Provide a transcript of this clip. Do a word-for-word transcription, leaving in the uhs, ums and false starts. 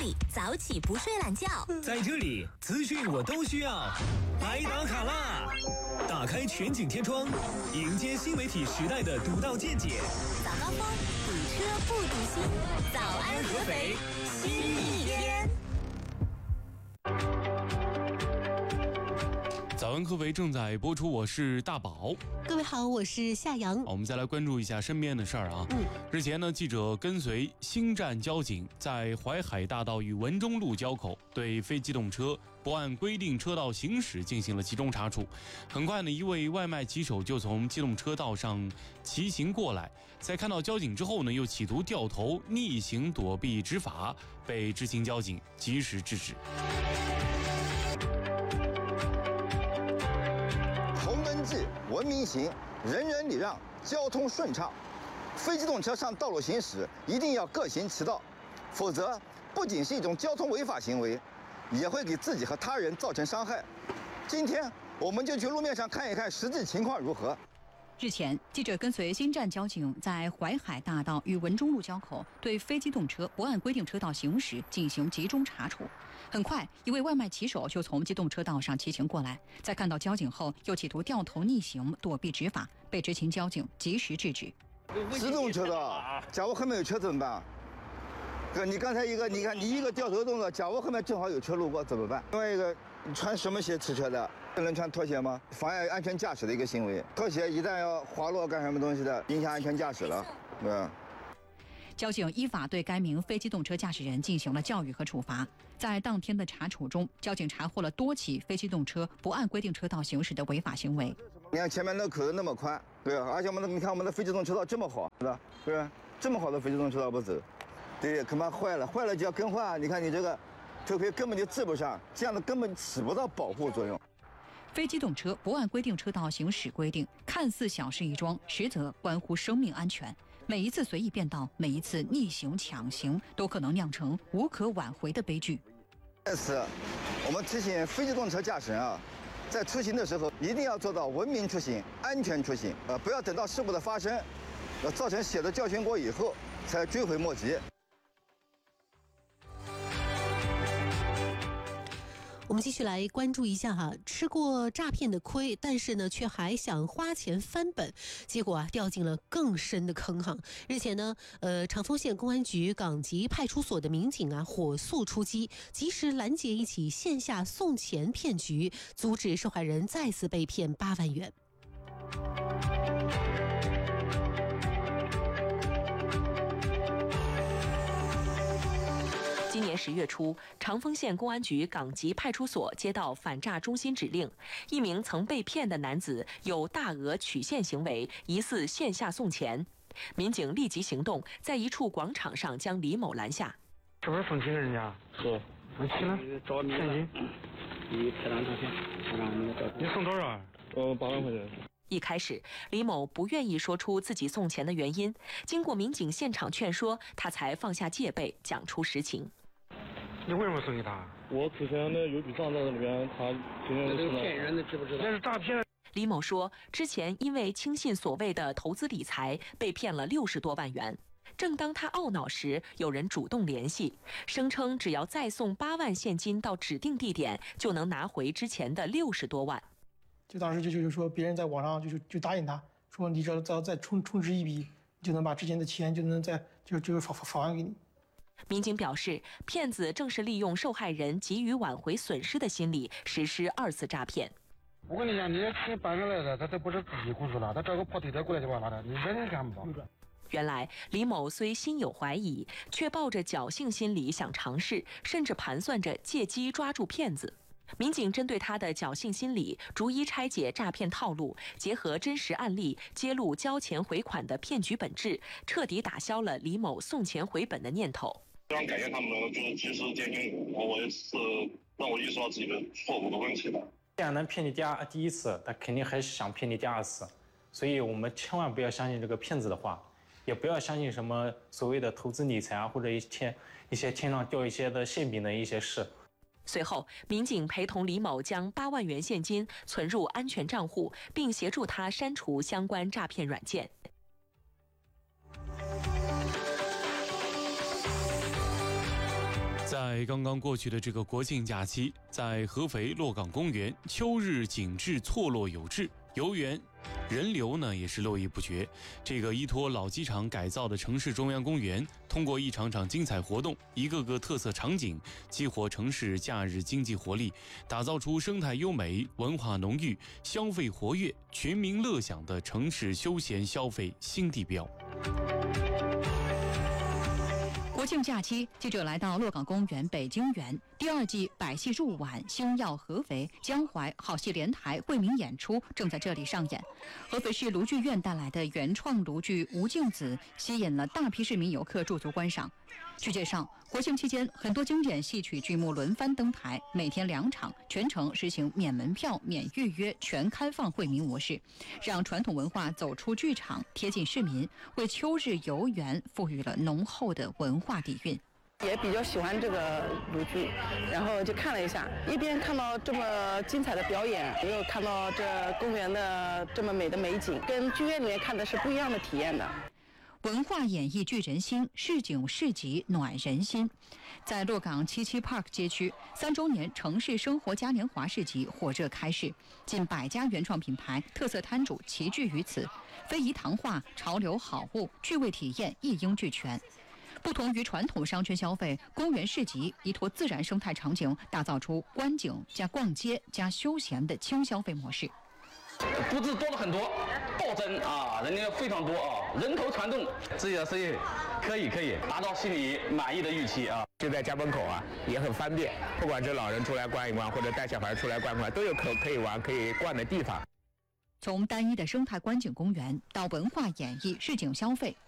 里早起不睡懒觉， 在这里资讯我都需要，来打卡啦！打开全景天窗，迎接新媒体时代的独到见解。 早高峰，堵车不堵心。早安合肥，新一天。 早安合肥正在播出，我是大宝。 各位好，我是夏阳。 好，我们再来关注一下身边的事儿啊。嗯，日前呢，记者跟随星战交警在淮海大道与文中路交口对非机动车不按规定车道行驶进行了集中查处。很快呢，一位外卖骑手就从机动车道上骑行过来，在看到交警之后呢，又企图掉头逆行躲避执法，被执勤交警及时制止。 文明行，人人礼让，交通顺畅。非机动车上道路行驶一定要各行其道，否则不仅是一种交通违法行为，也会给自己和他人造成伤害。今天我们就去路面上看一看实际情况如何。 日前，记者跟随星战交警在淮海大道与文中路交口对非机动车不按规定车道行驶进行集中查处。很快，一位外卖骑手就从机动车道上骑行过来，在看到交警后，又企图掉头逆行躲避执法，被执勤交警及时制止。 机动车道，假如后面有车怎么办？哥，你刚才一个，你看你一个掉头动作，假如后面正好有车路过怎么办？另外一个，你穿什么鞋骑车的？不能穿拖鞋吗？妨碍安全驾驶的一个行为。拖鞋一旦要滑落干什么东西的，影响安全驾驶了，对吧？ 交警依法对该名非机动车驾驶人进行了教育和处罚。在当天的查处中，交警查获了多起非机动车不按规定车道行驶的违法行为。 你看前面那口子那么宽，对吧？而且我们的你看我们的非机动车道这么好，是吧？对吧？这么好的非机动车道不走，对，恐怕坏了，坏了就要更换。你看你这个头盔根本就治不上，这样的根本起不到保护作用。 非机动车不按规定车道行驶规定，看似小事一桩，实则关乎生命安全。每一次随意变道，每一次逆行抢行，都可能酿成无可挽回的悲剧。 在此，我们提醒非机动车驾驶人啊，在出行的时候一定要做到文明出行、安全出行，呃，不要等到事故的发生，呃，造成血的教训过以后才追悔莫及。 我们继续来关注一下哈，吃过诈骗的亏，但是呢，却还想花钱翻本，结果啊，掉进了更深的坑哈。日前呢，呃，长丰县公安局港集派出所的民警啊，火速出击，及时拦截一起线下送钱骗局，阻止受害人再次被骗八万元。 今年十月初，长丰县公安局港集派出所接到反诈中心指令，一名曾被骗的男子有大额取现行为，疑似线下送钱。民警立即行动，在一处广场上将李某拦下。 是不是送钱给人家？ 是。 你去呢？ 找你现金。 你拍张照片，拍张你的照片。 你送多少？ 呃，八万块钱。 一开始，李某不愿意说出自己送钱的原因，经过民警现场劝说，他才放下戒备，讲出实情。 你为什么送给他？ 我之前的邮局账在那里边，他今天这是骗人的，知不知道？ 那是诈骗。 李某说，之前因为轻信所谓的投资理财，被骗了六十多万元。正当他懊恼时，有人主动联系，声称只要再送八万现金到指定地点，就能拿回之前的六十多万。 就当时就就是说，别人在网上就是就答应他说，你只要再再充充值一笔，就能把之前的钱就能再就就返返还给你。 民警表示，骗子正是利用受害人急于挽回损失的心理，实施二次诈骗。 我跟你讲，你这钱办下来的，他这不是自己胡说的，他找个破对头过来就完了的，你人也干不到。 原来李某虽心有怀疑，却抱着侥幸心理想尝试，甚至盘算着借机抓住骗子。民警针对他的侥幸心理，逐一拆解诈骗套路，结合真实案例，揭露交钱回款的骗局本质，彻底打消了李某送钱回本的念头。 非常感谢他们，就是及时点醒我，我也是让我意识到自己的错误的问题的。 既然能骗你第二第一次，他肯定还是想骗你第二次，所以我们千万不要相信这个骗子的话，也不要相信什么所谓的投资理财啊，或者一些一些天上掉一些的馅饼的一些事。 随后，民警陪同李某将八万元现金存入安全账户，并协助他删除相关诈骗软件。 在刚刚过去的这个国庆假期，在合肥洛港公园，秋日景致错落有致，游园人流呢也是络绎不绝。这个依托老机场改造的城市中央公园，通过一场场精彩活动，一个个特色场景，激活城市假日经济活力，打造出生态优美、文化浓郁、消费活跃、全民乐享的城市休闲消费新地标。 国庆假期，记者来到洛港公园北京园，第二季百戏入晚、星耀合肥、江淮好戏连台惠民演出正在这里上演。合肥市卢剧院带来的原创卢剧《吴敬梓》吸引了大批市民游客驻足观赏。据介绍，国庆期间很多经典戏曲剧目轮番登台，每天两场，全程实行免门票、免预约、全开放惠民模式，让传统文化走出剧场，贴近市民，为秋日游园赋予了浓厚的文化底蕴。 也比较喜欢这个卢剧，然后就看了一下，一边看到这么精彩的表演，也有看到这公园的这么美的美景，跟剧院里面看的是不一样的体验的。 文化演绎聚人心，市井市集暖人心。在洛港七七 Park 街区，三周年城市生活嘉年华市集火热开市，近百家原创品牌、特色摊主齐聚于此，非遗堂话、潮流好物、趣味体验一应俱全。不同于传统商圈消费，公园市集依托自然生态场景，打造出观景加逛街加休闲的轻消费模式。 布置多了很多，暴增啊，人家非常多啊，人头攒动，自己的生意可以可以达到心里满意的预期啊。 就在家门口啊，也很方便，不管是老人出来逛一逛，或者带小孩出来逛逛，都有可可以玩可以逛的地方。 从单一的生态观景公园到文化演绎、市井消费，